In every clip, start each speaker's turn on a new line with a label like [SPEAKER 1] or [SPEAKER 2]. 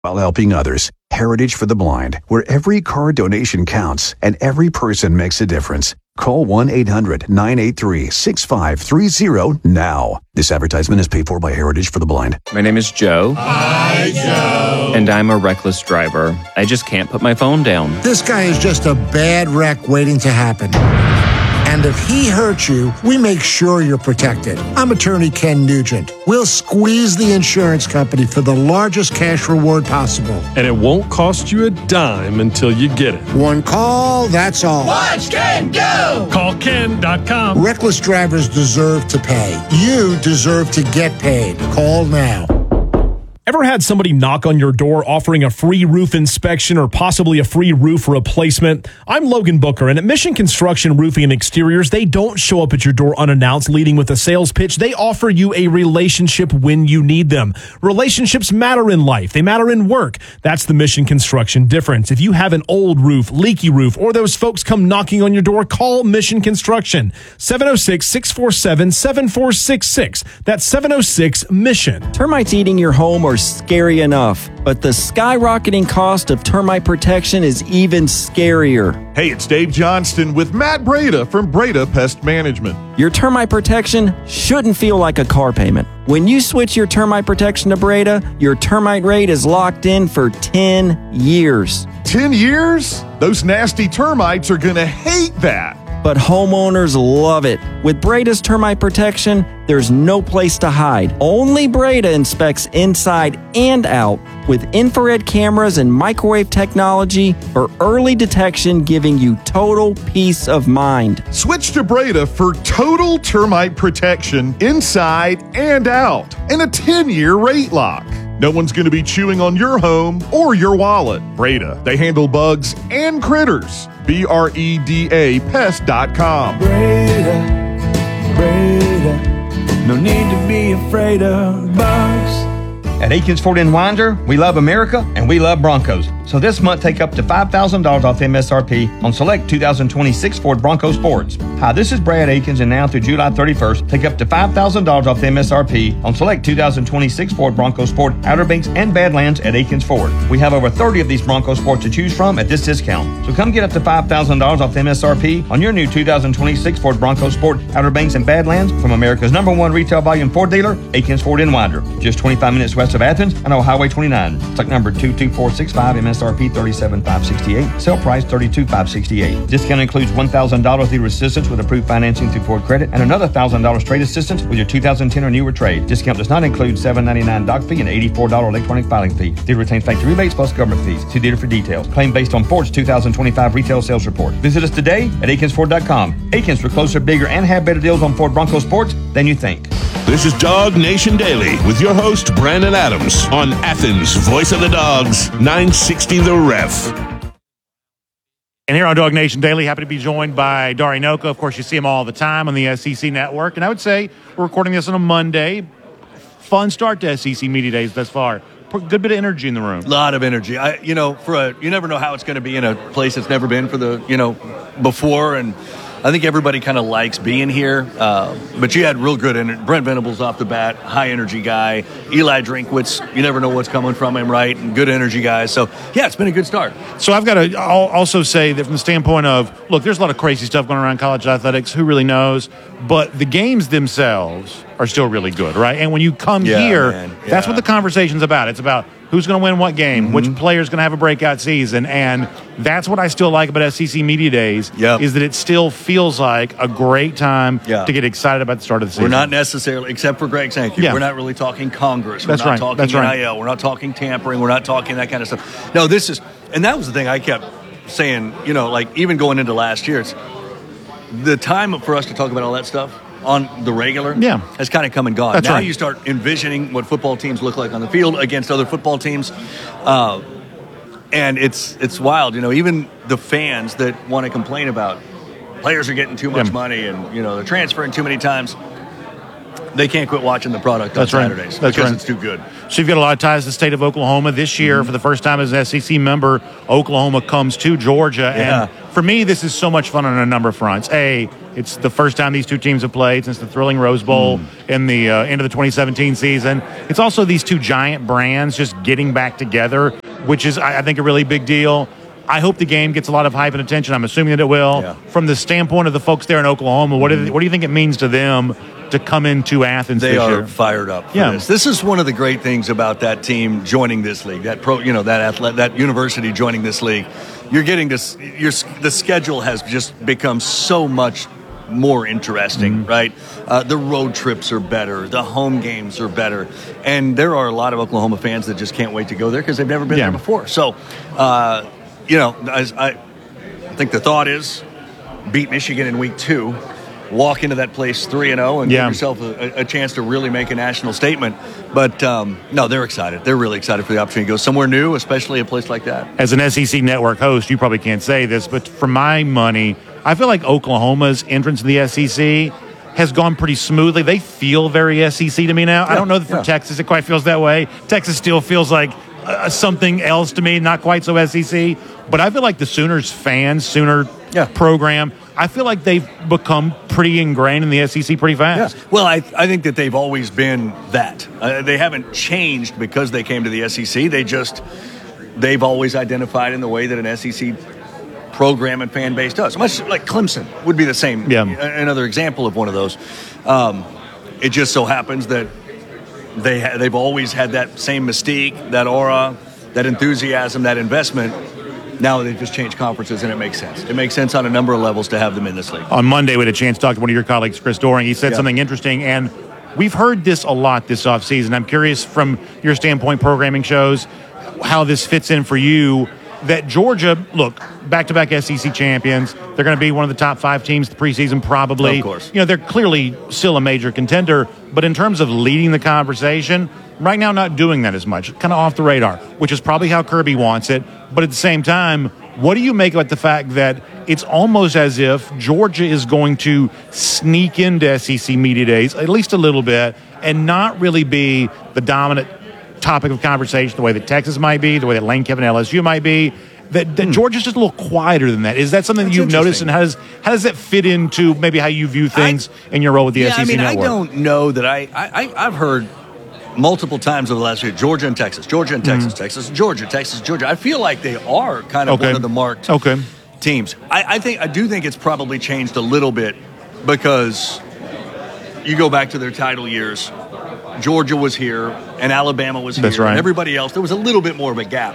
[SPEAKER 1] while helping others. Heritage for the Blind, where every car donation counts and every person makes a difference. Call 1-800-983-6530 now. This advertisement is paid for by Heritage for the Blind.
[SPEAKER 2] My name is Joe.
[SPEAKER 3] Hi, Joe.
[SPEAKER 2] And I'm a reckless driver. I just can't put my phone down.
[SPEAKER 4] This guy is just a bad wreck waiting to happen. And if he hurts you, we make sure you're protected. I'm attorney Ken Nugent. We'll squeeze the insurance company for the largest cash reward possible.
[SPEAKER 5] And it won't cost you a dime until you get it.
[SPEAKER 4] One call, that's all.
[SPEAKER 3] Watch Ken go!
[SPEAKER 5] Call Ken.com.
[SPEAKER 4] Reckless drivers deserve to pay. You deserve to get paid. Call now.
[SPEAKER 6] Ever had somebody knock on your door offering a free roof inspection or possibly a free roof replacement? I'm Logan Booker, and at Mission Construction Roofing and Exteriors, they don't show up at your door unannounced, leading with a sales pitch. They offer you a relationship when you need them. Relationships matter in life. They matter in work. That's the Mission Construction difference. If you have an old roof, leaky roof, or those folks come knocking on your door, call Mission Construction. 706-647-7466. That's 706-MISSION.
[SPEAKER 7] Termites eating your home are scary enough, but the skyrocketing cost of termite protection is even scarier.
[SPEAKER 8] Hey, it's Dave Johnston with Matt Breda from Breda Pest Management.
[SPEAKER 7] Your termite protection shouldn't feel like a car payment. When you switch your termite protection to Breda, your termite rate is locked in for 10 years.
[SPEAKER 8] 10 years? Those nasty termites are going to hate that.
[SPEAKER 7] But homeowners love it. With Breda's termite protection, there's no place to hide. Only Breda inspects inside and out with infrared cameras and microwave technology for early detection, giving you total peace of mind.
[SPEAKER 8] Switch to Breda for total termite protection inside and out and a 10-year rate lock. No one's going to be chewing on your home or your wallet. Breda, they handle bugs and critters. BREDA Pest.com.
[SPEAKER 9] Breda, no need to be afraid of bugs.
[SPEAKER 10] At Akins Ford in Winder, we love America and we love Broncos. So this month, take up to $5,000 off MSRP on select 2026 Ford Bronco Sports. Hi, this is Brad Akins, and now through July 31st, take up to $5,000 off MSRP on select 2026 Ford Bronco Sport, Outer Banks, and Badlands at Akins Ford. We have over 30 of these Bronco Sports to choose from at this discount. So come get up to $5,000 off MSRP on your new 2026 Ford Bronco Sport, Outer Banks, and Badlands from America's #1 retail volume Ford dealer, Akins Ford in Winder. Just 25 minutes west of Athens and on Highway 29. Stock number 22465, MSRP $37,568. Sale price $32,568. Discount includes $1,000 leader assistance with approved financing through Ford Credit and another $1,000 trade assistance with your 2010 or newer trade. Discount does not include $7.99 doc fee and $84 electronic filing fee. Dealer retains factory rebates plus government fees. See dealer for details. Claim based on Ford's 2025 retail sales report. Visit us today at AkinsFord.com. Akins for closer, bigger, and have better deals on Ford Bronco Sports than you think.
[SPEAKER 11] This is Dog Nation Daily with your host, Brandon Adams, on Athens' Voice of the Dogs, 960 The Ref.
[SPEAKER 12] And here on Dog Nation Daily, happy to be joined by Dari Nowkhah. Of course, you see him all the time on the SEC Network. And I would say we're recording this on a Monday. Fun start to SEC Media Days thus far. Good bit of energy in the room.
[SPEAKER 13] A lot of energy. You never know how it's going to be in a place that's never been before. And I think everybody kind of likes being here, but you had real good energy. Brent Venables off the bat, high energy guy. Eli Drinkwitz, you never know what's coming from him, right? And good energy guy. So, yeah, it's been a good start.
[SPEAKER 12] So I've got to also say that from the standpoint of, look, there's a lot of crazy stuff going around college athletics. Who really knows? But the games themselves are still really good, right? And when you come here, that's what the conversation's about. It's about who's going to win what game, which player's going to have a breakout season, and that's what I still like about SEC Media Days, is that it still feels like a great time to get excited about the start of the season.
[SPEAKER 13] We're not necessarily, except for Greg Sankey, we're not really talking Congress. We're not talking NIL. We're not talking tampering. We're not talking that kind of stuff. No, this is, and that was the thing I kept saying, even going into last year, it's the time for us to talk about all that stuff on the regular has kind of come and gone. Now you start envisioning what football teams look like on the field against other football teams. And it's wild. Even the fans that want to complain about players are getting too much money and, they're transferring too many times, they can't quit watching the product on Saturdays because it's too good.
[SPEAKER 12] So you've got a lot of ties to the state of Oklahoma. This year, for the first time as an SEC member, Oklahoma comes to Georgia. And for me, this is so much fun on a number of fronts. It's the first time these two teams have played since the thrilling Rose Bowl in the end of the 2017 season. It's also these two giant brands just getting back together, which is, I think, a really big deal. I hope the game gets a lot of hype and attention. I'm assuming that it will. Yeah. From the standpoint of the folks there in Oklahoma, what do you think it means to them to come into Athens this year?
[SPEAKER 13] They are fired up for this. This is one of the great things about that team joining this league, that university joining this league. You're getting this. The schedule has just become so much more interesting, right? The road trips are better. The home games are better. And there are a lot of Oklahoma fans that just can't wait to go there because they've never been there before. So, I think the thought is beat Michigan in week 2, walk into that place 3-0 and give yourself a chance to really make a national statement. But, no, they're excited. They're really excited for the opportunity to go somewhere new, especially a place like that.
[SPEAKER 12] As an SEC network host, you probably can't say this, but for my money, I feel like Oklahoma's entrance to the SEC has gone pretty smoothly. They feel very SEC to me now. I don't know that for Texas it quite feels that way. Texas still feels like something else to me, not quite so SEC. But I feel like the Sooners fans, Sooner program, I feel like they've become pretty ingrained in the SEC pretty fast.
[SPEAKER 13] Yeah. Well, I think that they've always been that. They haven't changed because they came to the SEC. They've always identified in the way that an SEC program and fan base does. Much like Clemson would be the same. Yeah. Another example of one of those. It just so happens that they've always had that same mystique, that aura, that enthusiasm, that investment. Now they've just changed conferences, and it makes sense. It makes sense on a number of levels to have them in this league.
[SPEAKER 12] On Monday, we had a chance to talk to one of your colleagues, Chris Doering. He said something interesting, and we've heard this a lot this offseason. I'm curious from your standpoint, programming shows, how this fits in for you. That Georgia, look, back-to-back SEC champions. They're going to be one of the top 5 teams the preseason, probably.
[SPEAKER 13] Of course.
[SPEAKER 12] They're clearly still a major contender, but in terms of leading the conversation, right now not doing that as much, kind of off the radar, which is probably how Kirby wants it. But at the same time, what do you make about the fact that it's almost as if Georgia is going to sneak into SEC media days, at least a little bit, and not really be the dominant topic of conversation the way that Texas might be, the way that Lane Kiffin and LSU might be, that Georgia's just a little quieter than that. Is that something that you've noticed, and how does that fit into maybe how you view things in your role with the SEC Network?
[SPEAKER 13] I don't know that I've heard multiple times over the last year, Georgia and Texas, Texas, Georgia, Texas, Georgia. I feel like they are kind of one of the marked teams. I do think it's probably changed a little bit because you go back to their title years. Georgia was here, and Alabama was here, and everybody else. There was a little bit more of a gap.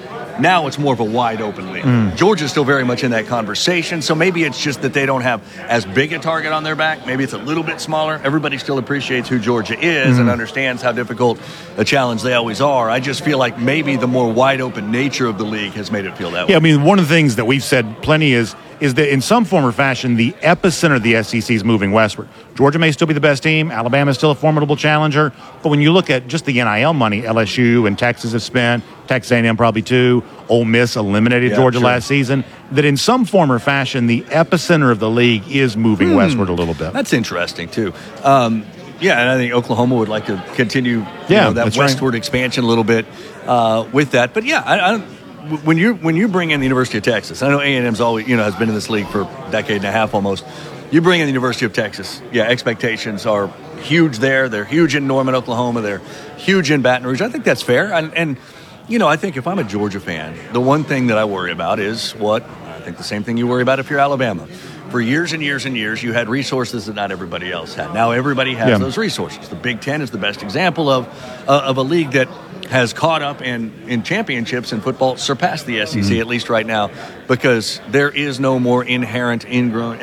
[SPEAKER 13] Now it's more of a wide open league. Georgia's still very much in that conversation, so maybe it's just that they don't have as big a target on their back. Maybe it's a little bit smaller. Everybody still appreciates who Georgia is and understands how difficult a challenge they always are. I just feel like maybe the more wide open nature of the league has made it feel that way.
[SPEAKER 12] Yeah, I mean, one of the things that we've said plenty is that in some form or fashion, the epicenter of the SEC is moving westward. Georgia may still be the best team. Alabama is still a formidable challenger. But when you look at just the NIL money LSU and Texas have spent, Texas A&M probably too, Ole Miss eliminated Georgia last season, that in some form or fashion, the epicenter of the league is moving westward a little bit.
[SPEAKER 13] That's interesting, too. And I think Oklahoma would like to continue that westward expansion a little bit with that. But, when you bring in the University of Texas, I know A&M's always has been in this league for a decade and a half almost. You bring in the University of Texas, expectations are huge there. They're huge in Norman, Oklahoma. They're huge in Baton Rouge. I think that's fair. And I think if I'm a Georgia fan, the one thing that I worry about is I think the same thing you worry about if you're Alabama. For years and years and years, you had resources that not everybody else had. Now everybody has those resources. The Big Ten is the best example of a league that has caught up in championships in football, surpassed the SEC, at least right now, because there is no more inherent homegrown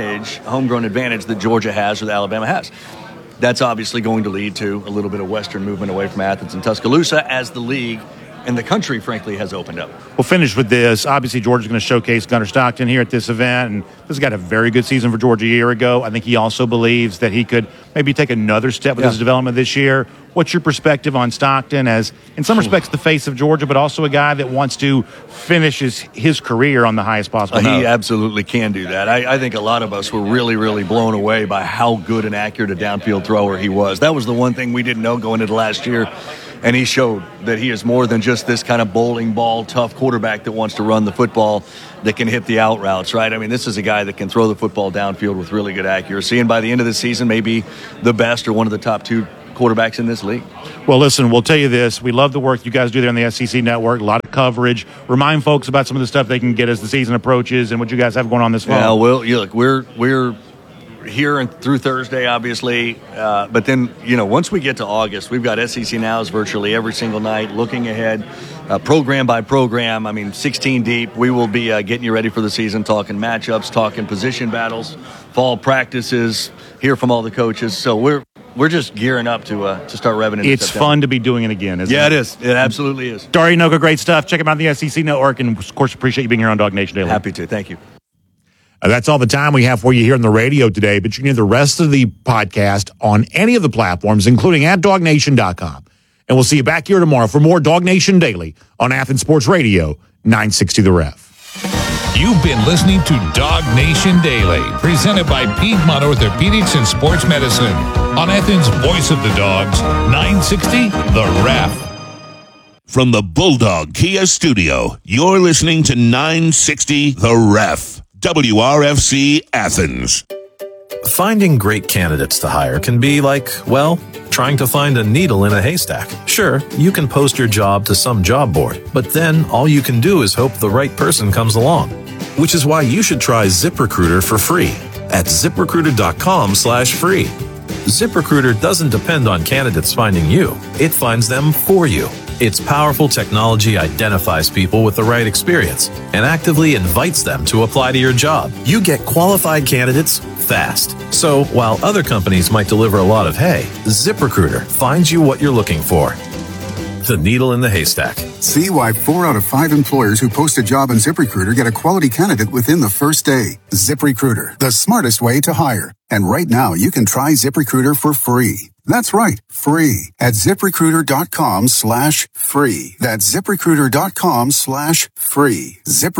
[SPEAKER 13] advantage that Georgia has or that Alabama has. That's obviously going to lead to a little bit of Western movement away from Athens and Tuscaloosa as the league and the country, frankly, has opened up.
[SPEAKER 12] We'll finish with this. Obviously, Georgia's going to showcase Gunnar Stockton here at this event, and this guy had a very good season for Georgia a year ago. I think he also believes that he could maybe take another step with his development this year. What's your perspective on Stockton as, in some respects, the face of Georgia, but also a guy that wants to finish his career on the highest possible note?
[SPEAKER 13] He absolutely can do that. I think a lot of us were really, really blown away by how good and accurate a downfield thrower he was. That was the one thing we didn't know going into last year. And he showed that he is more than just this kind of bowling ball, tough quarterback that wants to run the football, that can hit the out routes, right? I mean, this is a guy that can throw the football downfield with really good accuracy. And by the end of the season, maybe the best or one of the top 2 quarterbacks in this league.
[SPEAKER 12] Well, listen, we'll tell you this. We love the work you guys do there on the SEC Network. A lot of coverage. Remind folks about some of the stuff they can get as the season approaches and what you guys have going on this fall.
[SPEAKER 13] Yeah, well, look, we're here and through Thursday, obviously. But then, once we get to August, we've got SEC Nows virtually every single night, looking ahead, program by program. I mean, 16 deep. We will be getting you ready for the season, talking matchups, talking position battles, fall practices, hear from all the coaches. So we're just gearing up to start revving into
[SPEAKER 12] It's
[SPEAKER 13] September.
[SPEAKER 12] fun to be doing it again, isn't it?
[SPEAKER 13] Yeah, it is. It absolutely is.
[SPEAKER 12] Dari Nowkhah, great stuff. Check him out on the SEC Network. And, of course, appreciate you being here on Dog Nation Daily.
[SPEAKER 13] Happy to. Thank you.
[SPEAKER 14] That's all the time we have for you here on the radio today, but you can hear the rest of the podcast on any of the platforms, including at DogNation.com. And we'll see you back here tomorrow for more Dog Nation Daily on Athens Sports Radio, 960 The Ref.
[SPEAKER 15] You've been listening to Dog Nation Daily, presented by Piedmont Orthopedics and Sports Medicine on Athens' Voice of the Dogs, 960 The Ref.
[SPEAKER 11] From the Bulldog Kia Studio, you're listening to 960 The Ref. WRFC Athens.
[SPEAKER 16] Finding great candidates to hire can be like, well, trying to find a needle in a haystack. Sure, you can post your job to some job board, but then all you can do is hope the right person comes along. Which is why you should try ZipRecruiter for free at ZipRecruiter.com/free. ZipRecruiter doesn't depend on candidates finding you. It finds them for you. Its powerful technology identifies people with the right experience and actively invites them to apply to your job. You get qualified candidates fast. So while other companies might deliver a lot of hay, ZipRecruiter finds you what you're looking for. The needle in the haystack.
[SPEAKER 17] See why 4 out of 5 employers who post a job on ZipRecruiter get a quality candidate within the first day. ZipRecruiter, the smartest way to hire. And right now, you can try ZipRecruiter for free. That's right, free at ZipRecruiter.com/free. That's ZipRecruiter.com/free.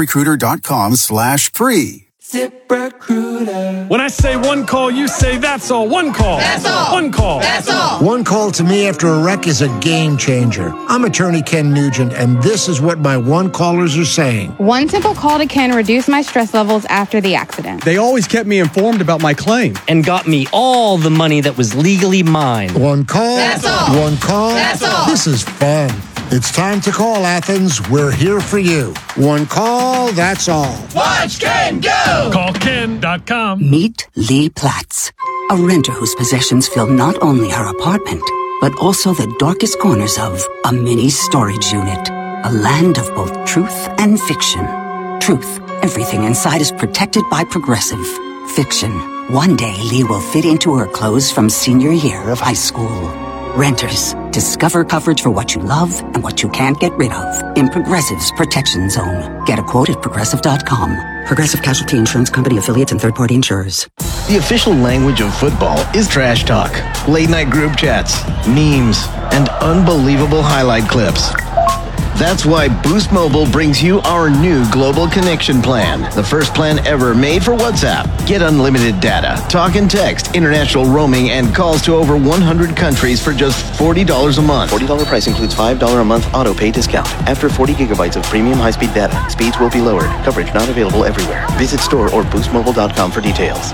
[SPEAKER 17] ZipRecruiter.com/free.
[SPEAKER 5] ZipRecruiter. When I say one call, you say that's all. One call.
[SPEAKER 4] That's all.
[SPEAKER 5] One call.
[SPEAKER 4] That's all. One call to me after a wreck is a game changer. I'm attorney Ken Nugent, and this is what my one callers are saying.
[SPEAKER 18] One simple call to Ken reduced my stress levels after the accident.
[SPEAKER 19] They always kept me informed about my claim.
[SPEAKER 20] And got me all the money that was legally mine.
[SPEAKER 4] One call.
[SPEAKER 18] That's all.
[SPEAKER 4] One call.
[SPEAKER 18] That's all.
[SPEAKER 4] This is fun. It's time to call, Athens. We're here for you. One call, that's all.
[SPEAKER 3] Watch Ken go!
[SPEAKER 5] Call Ken.com.
[SPEAKER 21] Meet Lee Platts, a renter whose possessions fill not only her apartment, but also the darkest corners of a mini storage unit. A land of both truth and fiction. Truth, everything inside is protected by Progressive. Fiction, one day Lee will fit into her clothes from senior year of high school. Renters, discover coverage for what you love and what you can't get rid of in Progressive's Protection Zone. Get a quote at Progressive.com. Progressive Casualty Insurance Company, affiliates, and third-party insurers.
[SPEAKER 22] The official language of football is trash talk, late-night group chats, memes, and unbelievable highlight clips. That's why Boost Mobile brings you our new Global Connection Plan, the first plan ever made for WhatsApp. Get unlimited data, talk and text, international roaming, and calls to over 100 countries for just $40 a month.
[SPEAKER 23] $40 price includes $5 a month auto pay discount. After 40 gigabytes of premium high-speed data, speeds will be lowered. Coverage not available everywhere. Visit store or boostmobile.com for details.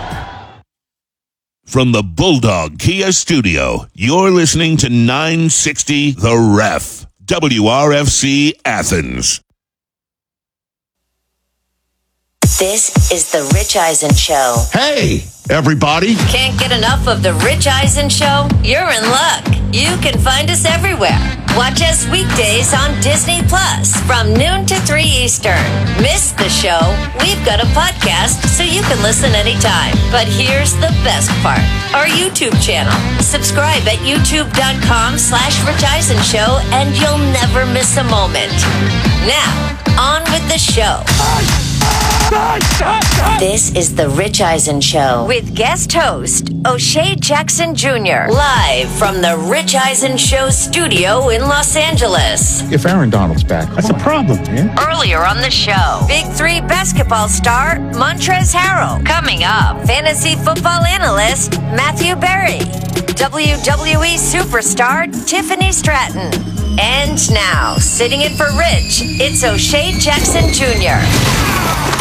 [SPEAKER 11] From the Bulldog Kia Studio, you're listening to 960 The Ref. WRFC Athens.
[SPEAKER 24] This is the Rich Eisen Show.
[SPEAKER 25] Hey, everybody.
[SPEAKER 24] Can't get enough of the Rich Eisen Show? You're in luck. You can find us everywhere. Watch us weekdays on Disney Plus from noon to 3 Eastern. Miss the show? We've got a podcast so you can listen anytime. But here's the best part. Our YouTube channel. Subscribe at youtube.com/Rich Eisen Show and you'll never miss a moment. Now, on with the show. This is the Rich Eisen Show with guest host O'Shea Jackson Jr. live from the Rich Eisen Show studio in Los Angeles.
[SPEAKER 26] If Aaron Donald's back, that's a problem, man.
[SPEAKER 24] Earlier on the show, Big 3 basketball star Montrezl Harrell. Coming up, fantasy football analyst Matthew Berry. WWE superstar Tiffany Stratton. And now, sitting in for Rich, it's O'Shea Jackson Jr.